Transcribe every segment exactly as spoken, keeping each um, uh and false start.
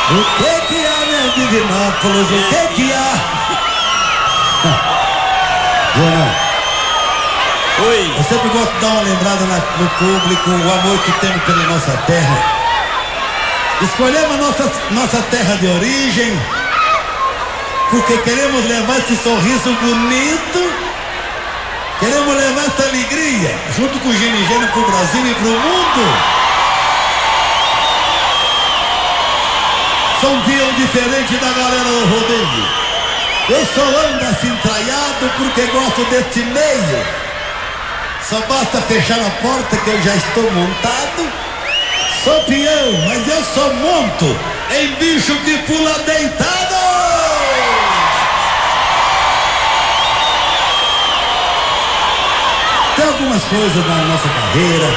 O que que há, meu Divinópolis? O que que há? João, Oi. eu sempre gosto de dar uma lembrada na, no público, o amor que temos pela nossa terra. Escolhemos a nossa, nossa terra de origem, porque queremos levar esse sorriso bonito, queremos levar essa alegria, junto com o Ginigênio, pro Brasil e pro mundo. Sou um peão diferente da galera do rodeio. Eu só ando assim traiado porque gosto desse meio. Só basta fechar a porta que eu já estou montado. Sou peão, mas eu só monto em bicho que pula deitado. Tem algumas coisas na nossa carreira,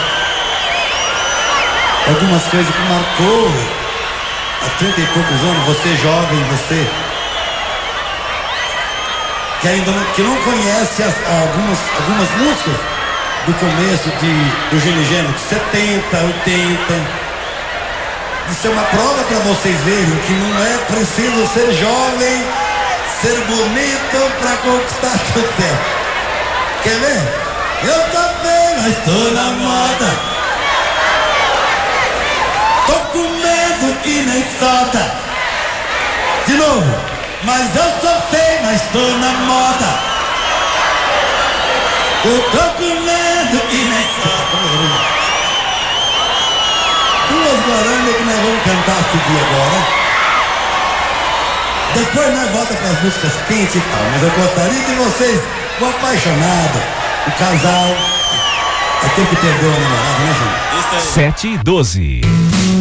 algumas coisas que marcou há trinta e poucos anos, você jovem, você que ainda não, que não conhece as, algumas, algumas músicas do começo de, do Ginigênio, de setenta, oitenta. Isso é uma prova para vocês verem que não é preciso ser jovem, ser bonito para conquistar sucesso. Quer ver? Eu também, mas estou na moda. Tô com medo e nem solta. De novo. Mas eu sou feio, mas estou na moda. Eu tô com medo e nem solta. Duas guaranas que nós vamos cantar aqui agora. Depois nós voltamos para as músicas quentes e tal. Mas eu gostaria de vocês, o apaixonado, o casal, é tempo que perdeu a namorada, né, gente? sete e doze.